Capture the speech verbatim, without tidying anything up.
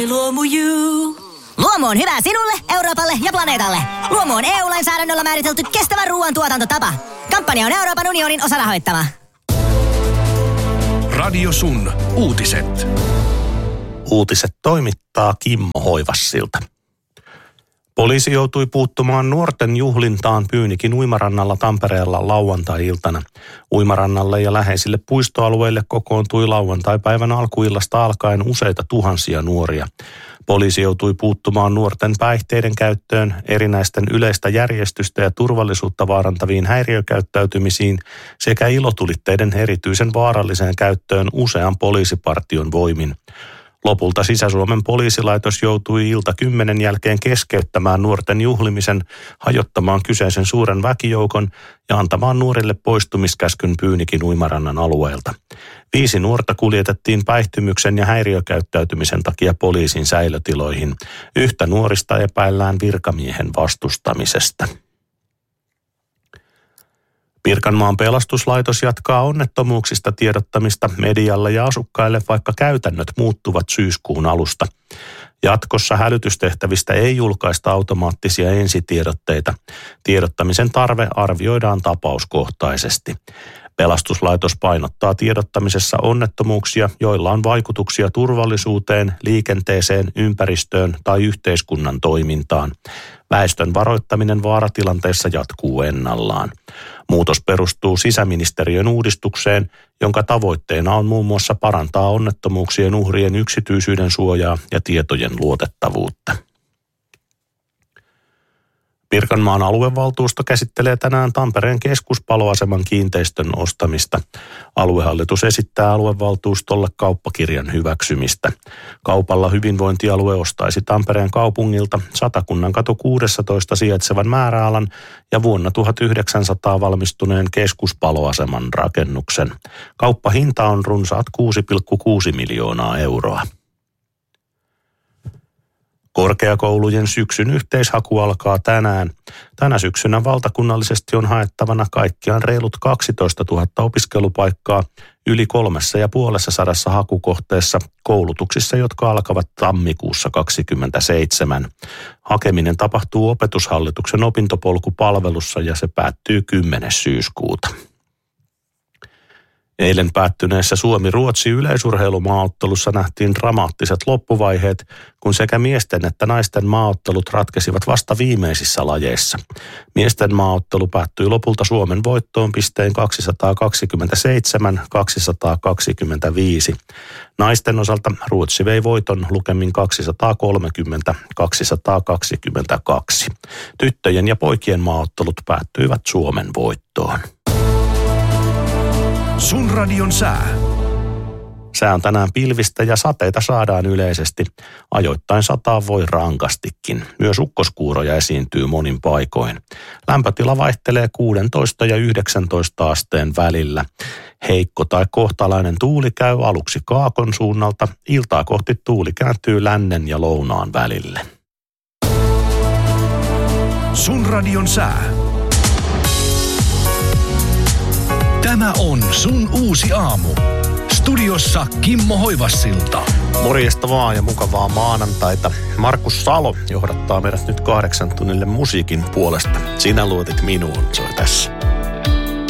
Luomu Luomu on hyvä sinulle, Euroopalle ja planeetalle. Luomu on E U-lainsäädännöllä määritelty kestävän ruoan tuotantotapa. Kampanja on Euroopan unionin osarahoittama. Radio Sun uutiset. Uutiset toimittaa Kimmo Hoivassilta. Poliisi joutui puuttumaan nuorten juhlintaan Pyynikin uimarannalla Tampereella lauantai-iltana. Uimarannalle ja läheisille puistoalueille kokoontui lauantai-päivän alkuillasta alkaen useita tuhansia nuoria. Poliisi joutui puuttumaan nuorten päihteiden käyttöön, erinäisten yleistä järjestystä ja turvallisuutta vaarantaviin häiriökäyttäytymisiin sekä ilotulitteiden erityisen vaaralliseen käyttöön usean poliisipartion voimin. Lopulta Sisä-Suomen poliisilaitos joutui ilta kymmenen jälkeen keskeyttämään nuorten juhlimisen, hajottamaan kyseisen suuren väkijoukon ja antamaan nuorille poistumiskäskyn Pyynikin uimarannan alueelta. Viisi nuorta kuljetettiin päihtymyksen ja häiriökäyttäytymisen takia poliisin säilötiloihin. Yhtä nuorista epäillään virkamiehen vastustamisesta. Pirkanmaan pelastuslaitos jatkaa onnettomuuksista tiedottamista medialle ja asukkaille, vaikka käytännöt muuttuvat syyskuun alusta. Jatkossa hälytystehtävistä ei julkaista automaattisia ensitiedotteita. Tiedottamisen tarve arvioidaan tapauskohtaisesti. Pelastuslaitos painottaa tiedottamisessa onnettomuuksia, joilla on vaikutuksia turvallisuuteen, liikenteeseen, ympäristöön tai yhteiskunnan toimintaan. Väestön varoittaminen vaaratilanteessa jatkuu ennallaan. Muutos perustuu sisäministeriön uudistukseen, jonka tavoitteena on muun muassa parantaa onnettomuuksien uhrien yksityisyyden suojaa ja tietojen luotettavuutta. Pirkanmaan aluevaltuusto käsittelee tänään Tampereen keskuspaloaseman kiinteistön ostamista. Aluehallitus esittää aluevaltuustolle kauppakirjan hyväksymistä. Kaupalla hyvinvointialue ostaisi Tampereen kaupungilta Satakunnan katu kuusitoista sijaitsevan määräalan ja vuonna tuhatyhdeksänsataa valmistuneen keskuspaloaseman rakennuksen. Kauppahinta on runsaat kuusi pilkku kuusi miljoonaa euroa. Korkeakoulujen syksyn yhteishaku alkaa tänään. Tänä syksynä valtakunnallisesti on haettavana kaikkiaan reilut kaksitoistatuhatta opiskelupaikkaa yli kolmessa ja puolessa sadassa hakukohteessa koulutuksissa, jotka alkavat tammikuussa kaksikymmentäseitsemän. Hakeminen tapahtuu Opetushallituksen opintopolkupalvelussa ja se päättyy kymmenes syyskuuta. Eilen päättyneessä Suomi-Ruotsi yleisurheilumaaottelussa nähtiin dramaattiset loppuvaiheet, kun sekä miesten että naisten maaottelut ratkesivat vasta viimeisissä lajeissa. Miesten maaottelu päättyi lopulta Suomen voittoon pisteen kaksisataakaksikymmentäseitsemän kaksisataakaksikymmentäviisi. Naisten osalta Ruotsi vei voiton lukemin kaksisataakolmekymmentä kaksisataakaksikymmentäkaksi. Tyttöjen ja poikien maaottelut päättyivät Suomen voittoon. Sun radion sää. Sää on tänään pilvistä ja sateita saadaan yleisesti. Ajoittain sataa voi rankastikin. Myös ukkoskuuroja esiintyy monin paikoin. Lämpötila vaihtelee kuusitoista ja yhdeksäntoista asteen välillä. Heikko tai kohtalainen tuuli käy aluksi kaakon suunnalta. Iltaa kohti tuuli kääntyy lännen ja lounaan välille. Sun radion sää. Tämä on Sun uusi aamu. Studiossa Kimmo Hoivassilta. Morjesta vaan ja mukavaa maanantaita. Markus Salo johdattaa meidät nyt kahdeksan tunnille musiikin puolesta. Sinä luotit minuun, se on tässä.